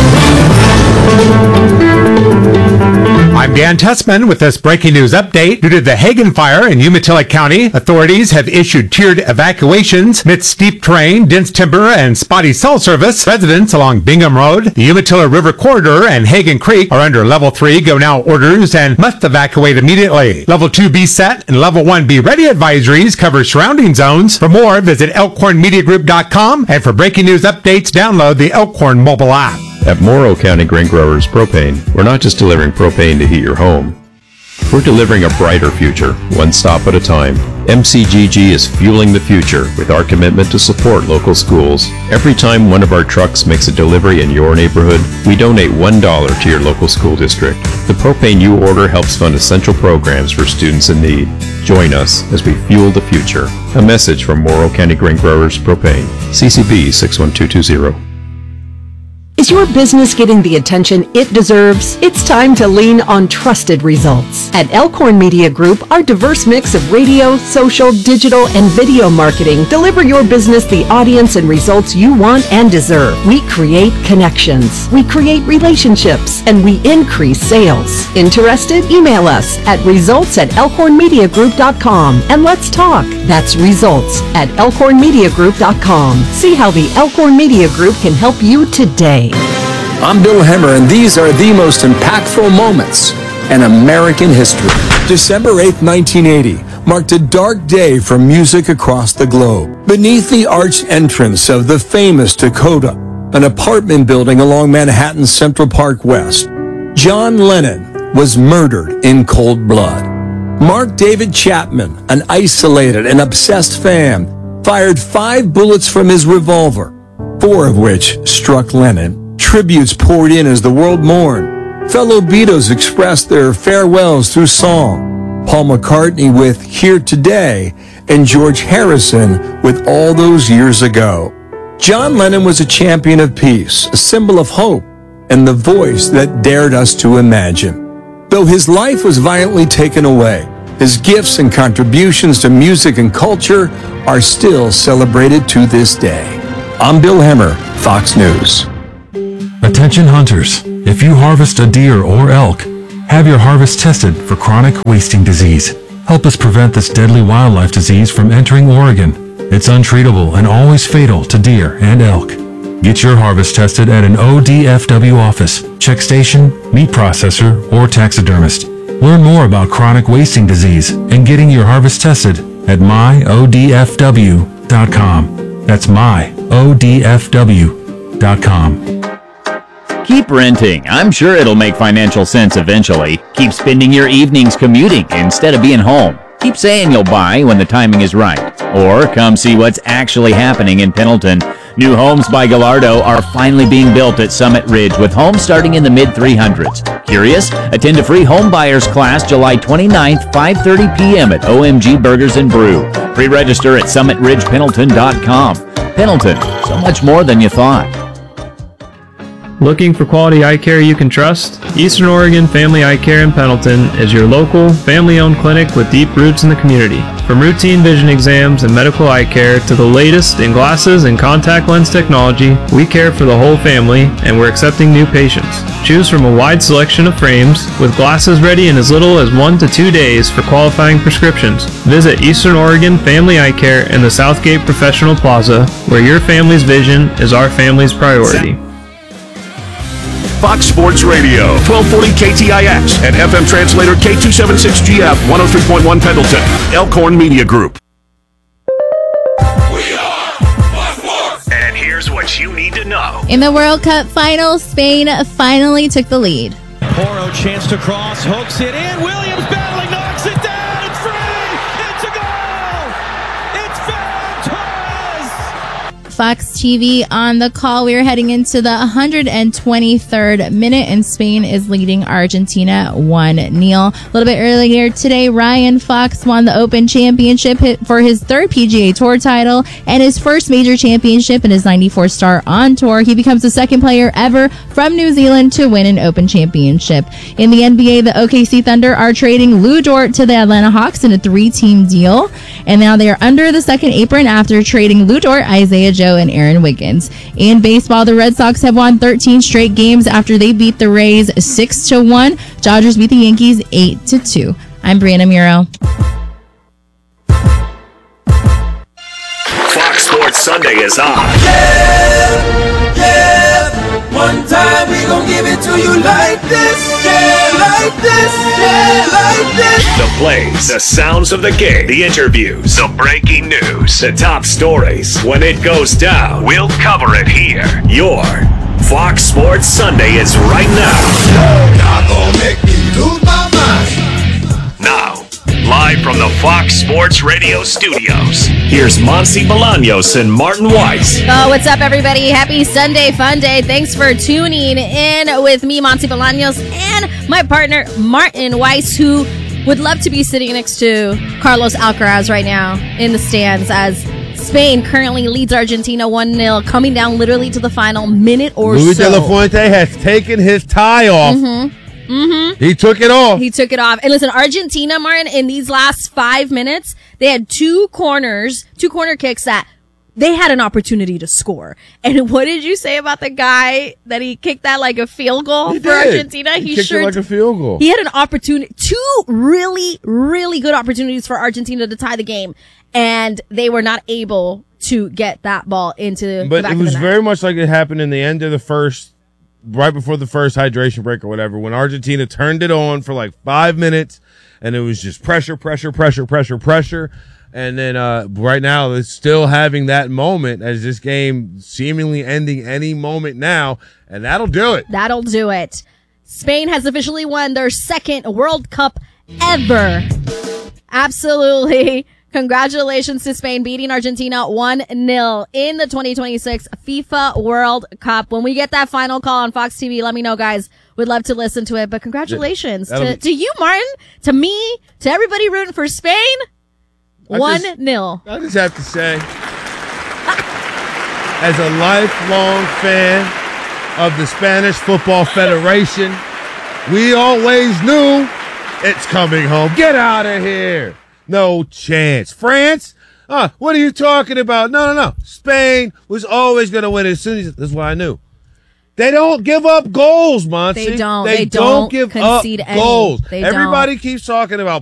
I'm Dan Tessman with this breaking news update. Due to the Hagen fire in Umatilla County, authorities have issued tiered evacuations amidst steep terrain, dense timber, and spotty cell service. Residents along Bingham Road, the Umatilla River Corridor, and Hagen Creek are under Level 3 Go Now orders and must evacuate immediately. Level 2 Be Set and Level 1 Be Ready advisories cover surrounding zones. For more, visit elkhornmediagroup.com, and for breaking news updates, download the Elkhorn mobile app. At Morrow County Grain Growers Propane, we're not just delivering propane to heat your home. We're delivering a brighter future, one stop at a time. MCGG is fueling the future with our commitment to support local schools. Every time one of our trucks makes a delivery in your neighborhood, we donate $1 to your local school district. The propane you order helps fund essential programs for students in need. Join us as we fuel the future. A message from Morrow County Grain Growers Propane. CCB 61220. Is your business getting the attention it deserves? It's time to lean on trusted results. At Elkhorn Media Group, our diverse mix of radio, social, digital, and video marketing deliver your business the audience and results you want and deserve. We create connections, we create relationships, and we increase sales. Interested? Email us at results@elkhornmediagroup.com and let's talk. That's results@elkhornmediagroup.com. See how the Elkhorn Media Group can help you today. I'm Bill Hemmer, and these are the most impactful moments in American history. December 8, 1980, marked a dark day for music across the globe. Beneath the arched entrance of the famous Dakota, an apartment building along Manhattan's Central Park West, John Lennon was murdered in cold blood. Mark David Chapman, an isolated and obsessed fan, fired 5 bullets from his revolver, 4 of which struck Lennon. Tributes poured in as the world mourned. Fellow Beatles expressed their farewells through song. Paul McCartney with Here Today, and George Harrison with All Those Years Ago. John Lennon was a champion of peace, a symbol of hope, and the voice that dared us to imagine. Though his life was violently taken away, his gifts and contributions to music and culture are still celebrated to this day. I'm Bill Hemmer, Fox News. Attention hunters, if you harvest a deer or elk, have your harvest tested for chronic wasting disease. Help us prevent this deadly wildlife disease from entering Oregon. It's untreatable and always fatal to deer and elk. Get your harvest tested at an ODFW office, check station, meat processor, or taxidermist. Learn more about chronic wasting disease and getting your harvest tested at myodfw.com. That's myodfw.com. Keep renting. I'm sure it'll make financial sense eventually. Keep spending your evenings commuting instead of being home. Keep saying you'll buy when the timing is right. Or come see what's actually happening in Pendleton. New homes by Gallardo are finally being built at Summit Ridge with homes starting in the mid-300s. Curious? Attend a free home buyers class July 29th, 5:30 p.m. at OMG Burgers and Brew. Pre-register at summitridgependleton.com. Pendleton, so much more than you thought. Looking for quality eye care you can trust? Eastern Oregon Family Eye Care in Pendleton is your local, family-owned clinic with deep roots in the community. From routine vision exams and medical eye care to the latest in glasses and contact lens technology, we care for the whole family and we're accepting new patients. Choose from a wide selection of frames with glasses ready in as little as 1 to 2 days for qualifying prescriptions. Visit Eastern Oregon Family Eye Care in the Southgate Professional Plaza, where your family's vision is our family's priority. Fox Sports Radio, 1240 KTIX and FM translator K276GF 103.1 Pendleton, Elkhorn Media Group. And here's what you need to know. In the World Cup final, Spain finally took the lead. Porro chance to cross, hooks it in. Williams battling, knocks it down. It's free. It's a goal. It's Ferran Torres. Fox TV on the call. We are heading into the 123rd minute, and Spain is leading Argentina 1-0. A little bit earlier today, Ryan Fox won the Open Championship for his third PGA Tour title and his first major championship in his 94 start on tour. He becomes the second player ever from New Zealand to win an Open Championship. In the NBA, the OKC Thunder are trading Lou Dort to the Atlanta Hawks in a 3-team deal, and now they are under the second apron after trading Lou Dort, Isaiah Joe, and Aaron Wiggins. In baseball, the Red Sox have won 13 straight games after they beat the Rays 6-1. Dodgers beat the Yankees 8-2. I'm Brianna Muro. Fox Sports Sunday is on. One time we gon' give it to you like this, yeah, like this, yeah, like this. The plays, the sounds of the game, the interviews, the breaking news, the top stories. When it goes down, we'll cover it here. Your Fox Sports Sunday is right now. Y'all gon' make me lose my mind. Now, live from the Fox Sports Radio studios, here's Monty Bolaños and Martin Weiss. Oh, what's up, everybody? Happy Sunday, fun day. Thanks for tuning in with me, Monty Bolaños, and my partner, Martin Weiss, who would love to be sitting next to Carlos Alcaraz right now in the stands as Spain currently leads Argentina 1-0, coming down literally to the final minute or Luis so. de la Fuente has taken his tie off. He took it off. He took it off. And listen, Argentina, Martin, in these last 5 minutes, they had two corner kicks that they had an opportunity to score. And what did you say about the guy that he kicked that like a field goal for Argentina? He kicked it like a field goal. He had an opportunity, two really, really good opportunities for Argentina to tie the game. And they were not able to get that ball into the back of the net. But it was very much like it happened in the end of the first, right before the first hydration break or whatever, when Argentina turned it on for like 5 minutes, and it was just pressure. And then right now, it's still having that moment as this game seemingly ending any moment now, and that'll do it. That'll do it. Spain has officially won their second World Cup ever. Absolutely. Congratulations to Spain beating Argentina 1-0 in the 2026 FIFA World Cup. When we get that final call on Fox TV, let me know, guys. Would love to listen to it. But congratulations to you, Martin, to me, to everybody rooting for Spain. 1-0. I just have to say, as a lifelong fan of the Spanish Football Federation, we always knew it's coming home. Get out of here. No chance. France? What are you talking about? No. Spain was always going to win as soon as... That's what I knew. They don't give up goals, Monty. They don't. They don't give up concede goals. They Everybody keeps talking about